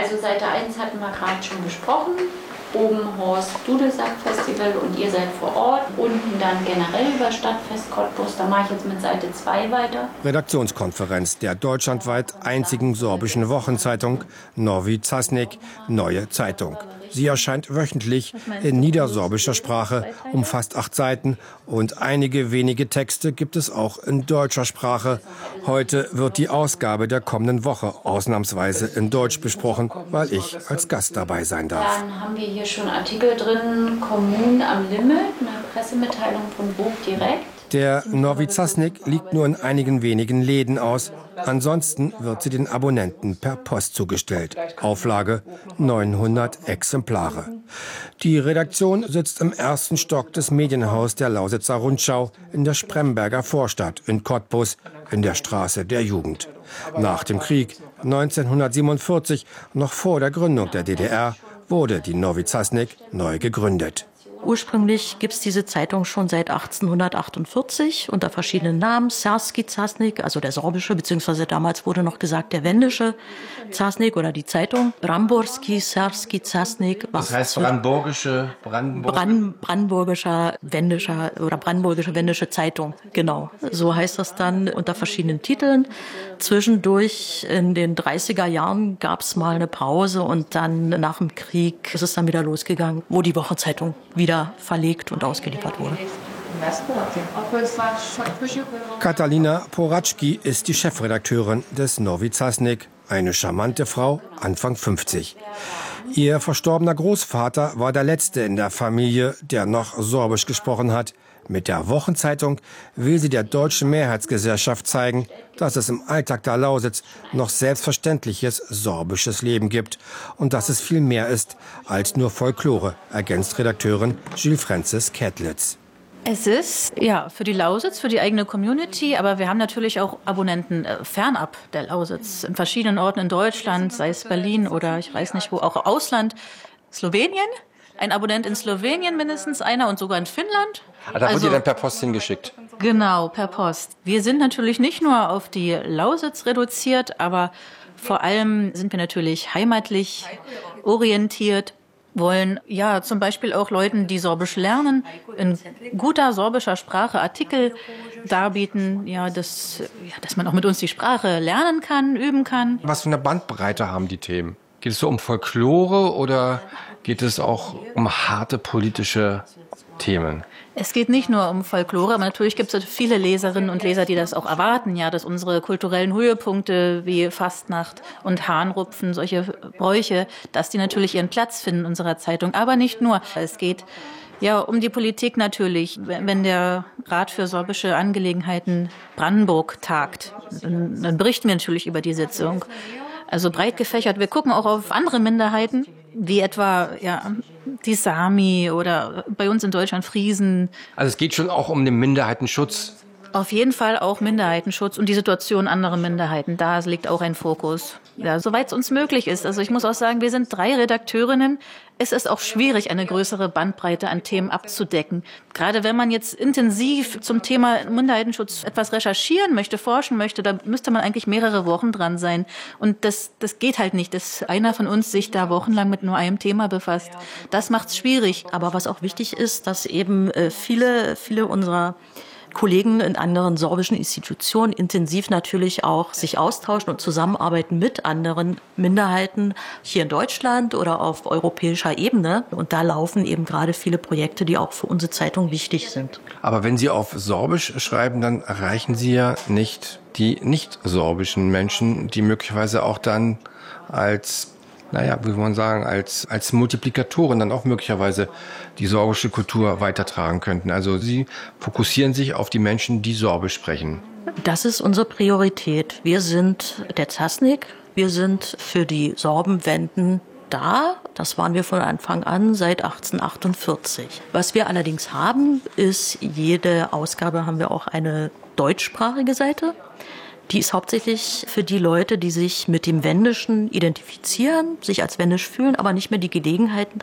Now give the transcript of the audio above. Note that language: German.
Also Seite 1 hatten wir gerade schon besprochen. Oben Horst Dudelsack Festival und ihr seid vor Ort. Unten dann generell über Stadtfest Cottbus. Da mache ich jetzt mit Seite 2 weiter. Redaktionskonferenz der deutschlandweit einzigen sorbischen Wochenzeitung Novi Časnik, Neue Zeitung. Sie erscheint wöchentlich in niedersorbischer Sprache, umfasst 8 Seiten und einige wenige Texte gibt es auch in deutscher Sprache. Heute wird die Ausgabe der kommenden Woche ausnahmsweise in Deutsch besprochen, weil ich als Gast dabei sein darf. Dann haben wir hier schon Artikel drin, Kommunen am Limit, eine Pressemitteilung von Vogue direkt. Der Novi Časnik liegt nur in einigen wenigen Läden aus. Ansonsten wird sie den Abonnenten per Post zugestellt. Auflage 900 Exemplare. Die Redaktion sitzt im 1. Stock des Medienhaus der Lausitzer Rundschau in der Spremberger Vorstadt in Cottbus in der Straße der Jugend. Nach dem Krieg 1947, noch vor der Gründung der DDR, wurde die Novi Časnik neu gegründet. Ursprünglich gibt es diese Zeitung schon seit 1848 unter verschiedenen Namen. Srpski Časnik, also der sorbische, beziehungsweise damals wurde noch gesagt der wendische Časnik oder die Zeitung. Bramborski Srpski Časnik. Das heißt brandenburgische wendische Zeitung. Genau, so heißt das dann unter verschiedenen Titeln. Zwischendurch in den 30er Jahren gab es mal eine Pause und dann nach dem Krieg ist es dann wieder losgegangen, wo die Wochenzeitung wieder verlegt und ausgeliefert wurde. Katalina Poraczki ist die Chefredakteurin des Novi Časnik, eine charmante Frau, Anfang 50. Ihr verstorbener Großvater war der letzte in der Familie, der noch Sorbisch gesprochen hat. Mit der Wochenzeitung will sie der deutschen Mehrheitsgesellschaft zeigen, dass es im Alltag der Lausitz noch selbstverständliches sorbisches Leben gibt und dass es viel mehr ist als nur Folklore, ergänzt Redakteurin Jules Francis Kettlitz. Es ist, ja, für die Lausitz, für die eigene Community, aber wir haben natürlich auch Abonnenten fernab der Lausitz, in verschiedenen Orten in Deutschland, sei es Berlin oder ich weiß nicht wo, auch Ausland, Slowenien. Ein Abonnent in Slowenien mindestens einer und sogar in Finnland. Da wird ihr dann per Post hingeschickt? Genau, per Post. Wir sind natürlich nicht nur auf die Lausitz reduziert, aber vor allem sind wir natürlich heimatlich orientiert, wollen ja zum Beispiel auch Leuten, die Sorbisch lernen, in guter sorbischer Sprache Artikel darbieten, dass man auch mit uns die Sprache lernen kann, üben kann. Was für eine Bandbreite haben die Themen? Geht es so um Folklore oder geht es auch um harte politische Themen? Es geht nicht nur um Folklore, aber natürlich gibt es viele Leserinnen und Leser, die das auch erwarten, dass unsere kulturellen Höhepunkte wie Fastnacht und Hahnrupfen, solche Bräuche, dass die natürlich ihren Platz finden in unserer Zeitung. Aber nicht nur. Es geht um die Politik natürlich. Wenn der Rat für sorbische Angelegenheiten Brandenburg tagt, dann berichten wir natürlich über die Sitzung. Also breit gefächert. Wir gucken auch auf andere Minderheiten, wie etwa die Sami oder bei uns in Deutschland Friesen. Also es geht schon auch um den Minderheitenschutz. Auf jeden Fall auch Minderheitenschutz und die Situation anderer Minderheiten. Da liegt auch ein Fokus. Ja, soweit es uns möglich ist. Also ich muss auch sagen, wir sind 3 Redakteurinnen. Es ist auch schwierig, eine größere Bandbreite an Themen abzudecken. Gerade wenn man jetzt intensiv zum Thema Minderheitenschutz etwas recherchieren möchte, forschen möchte, da müsste man eigentlich mehrere Wochen dran sein. Und das geht halt nicht, dass einer von uns sich da wochenlang mit nur einem Thema befasst. Das macht's schwierig. Aber was auch wichtig ist, dass eben viele unserer Kollegen in anderen sorbischen Institutionen intensiv natürlich auch sich austauschen und zusammenarbeiten mit anderen Minderheiten hier in Deutschland oder auf europäischer Ebene. Und da laufen eben gerade viele Projekte, die auch für unsere Zeitung wichtig sind. Aber wenn Sie auf Sorbisch schreiben, dann erreichen Sie ja nicht die nicht-sorbischen Menschen, die möglicherweise auch dann als Multiplikatoren dann auch möglicherweise die sorbische Kultur weitertragen könnten. Also Sie fokussieren sich auf die Menschen, die Sorbisch sprechen. Das ist unsere Priorität. Wir sind der Časnik, wir sind für die Sorbenwenden da. Das waren wir von Anfang an seit 1848. Was wir allerdings haben, ist, jede Ausgabe haben wir auch eine deutschsprachige Seite. Die ist hauptsächlich für die Leute, die sich mit dem Wendischen identifizieren, sich als wendisch fühlen, aber nicht mehr die Gelegenheit